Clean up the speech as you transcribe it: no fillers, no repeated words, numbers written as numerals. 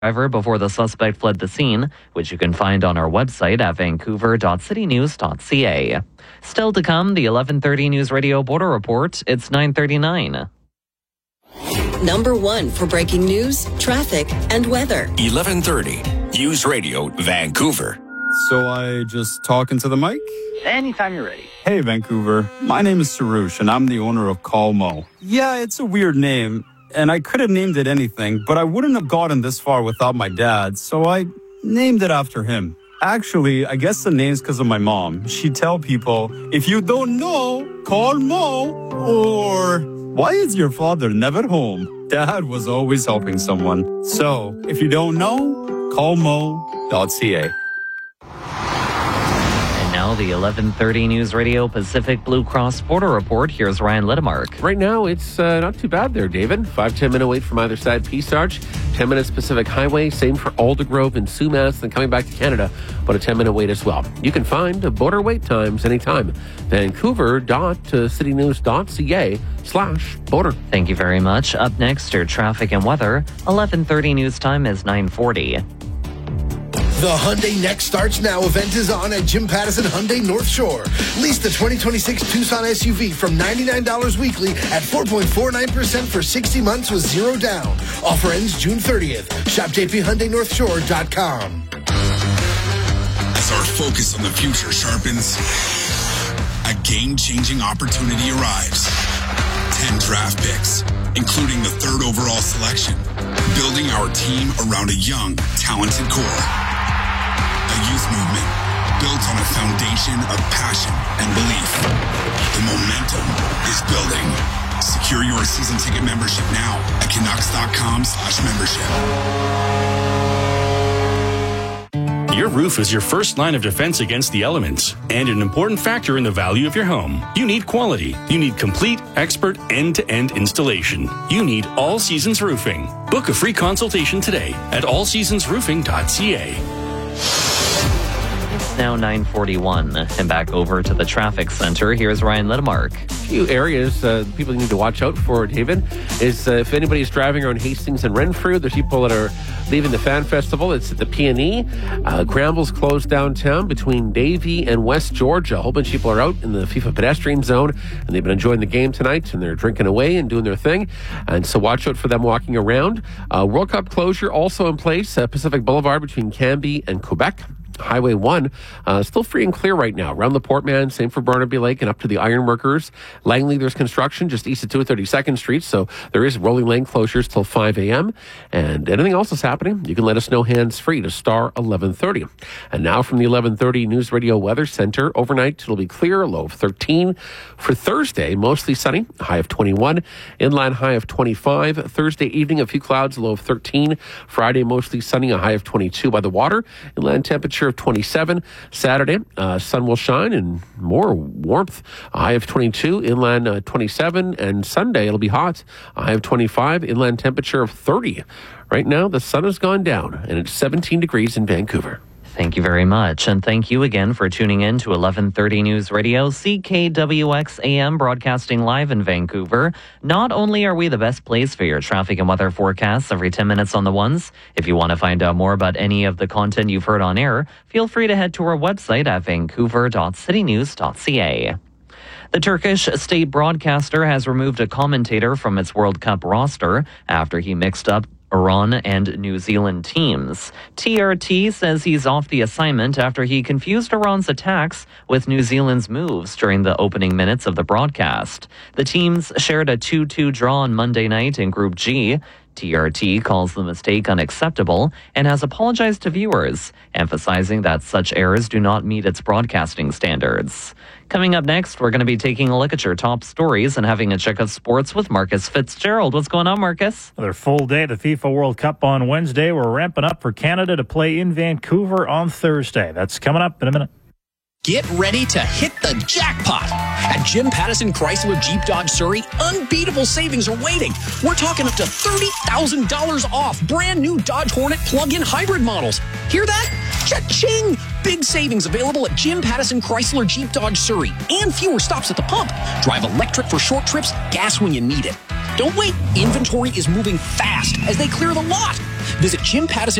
driver before the suspect fled the scene, which you can find on our website at vancouver.citynews.ca. Still to come, the 11:30 News Radio Border Report. It's 9:39. Number 1 for breaking news, traffic, and weather. 11:30 News Radio Vancouver. So I just talk into the mic? Anytime you're ready. Hey, Vancouver. My name is Sarush, and I'm the owner of Call Mo. Yeah, it's a weird name, and I could have named it anything, but I wouldn't have gotten this far without my dad, so I named it after him. Actually, I guess the name's because of my mom. She'd tell people, if you don't know, call Mo, or why is your father never home? Dad was always helping someone. So, if you don't know, call mo.ca. Now the 11:30 News Radio Pacific Blue Cross Border Report. Here's Ryan Littemark. Right now, it's not too bad there, David. 5-10 minute wait from either side Peace Arch. 10 minutes Pacific Highway. Same for Aldergrove and Sumas. Then coming back to Canada, but a 10-minute wait as well. You can find border wait times anytime. Vancouver.citynews.ca/border. Thank you very much. Up next, your traffic and weather. 11:30 news time is 9:40. The Hyundai Next Starts Now event is on at Jim Pattison Hyundai North Shore. Lease the 2026 Tucson SUV from $99 weekly at 4.49% for 60 months with zero down. Offer ends June 30th. Shop jphyundainorthshore.com. As our focus on the future sharpens, a game-changing opportunity arrives. 10 draft picks, including the 3rd overall selection. Building our team around a young, talented core. A youth movement built on a foundation of passion and belief. The momentum is building. Secure your season ticket membership now at Canucks.com/membership. Your roof is your first line of defense against the elements and an important factor in the value of your home. You need quality. You need complete, expert, end-to-end installation. You need All Seasons Roofing. Book a free consultation today at allseasonsroofing.ca. It's now 9:41. And back over to the traffic center. Here's Ryan Littemark. A few areas people need to watch out for, David, is if anybody's driving around Hastings and Renfrew, there's people that are leaving the Fan Festival. It's at the P&E. Granville's closed downtown between Davie and West Georgia. A whole bunch of people are out in the FIFA pedestrian zone, and they've been enjoying the game tonight, and they're drinking away and doing their thing. And so watch out for them walking around. World Cup closure also in place. Pacific Boulevard between Cambie and Quebec. Highway 1, still free and clear right now. Around the Portman, same for Burnaby Lake and up to the Ironworkers. Langley, there's construction just east of 232nd Street, so there is rolling lane closures till 5 a.m. And anything else is happening, you can let us know hands-free to star 1130. And now from the 1130 News Radio Weather Center, overnight it'll be clear, a low of 13. For Thursday, mostly sunny, a high of 21. Inland high of 25. Thursday evening, a few clouds, a low of 13. Friday, mostly sunny, a high of 22 by the water. Inland temperature of 27. Saturday, sun will shine and more warmth. A high of 22, inland 27. And Sunday, it'll be hot. A high of 25, inland temperature of 30. Right now, the sun has gone down and it's 17 degrees in Vancouver. Thank you very much. And thank you again for tuning in to 1130 News Radio, CKWX AM, broadcasting live in Vancouver. Not only are we the best place for your traffic and weather forecasts every 10 minutes on the ones, if you want to find out more about any of the content you've heard on air, feel free to head to our website at vancouver.citynews.ca. The Turkish state broadcaster has removed a commentator from its World Cup roster after he mixed up Iran and New Zealand teams. TRT says he's off the assignment after he confused Iran's attacks with New Zealand's moves during the opening minutes of the broadcast. The teams shared a 2-2 draw on Monday night in Group G. TRT calls the mistake unacceptable and has apologized to viewers, emphasizing that such errors do not meet its broadcasting standards. Coming up next, we're going to be taking a look at your top stories and having a check of sports with Marcus Fitzgerald. What's going on, Marcus? Another full day of the FIFA World Cup on Wednesday. We're ramping up for Canada to play in Vancouver on Thursday. That's coming up in a minute. Get ready to hit the jackpot. At Jim Pattison Chrysler Jeep Dodge Surrey, unbeatable savings are waiting. We're talking up to $30,000 off brand new Dodge Hornet plug-in hybrid models. Hear that? Cha-ching! Big savings available at Jim Pattison Chrysler Jeep Dodge Surrey and fewer stops at the pump. Drive electric for short trips, gas when you need it. Don't wait. Inventory is moving fast as they clear the lot. Visit Jim Pattison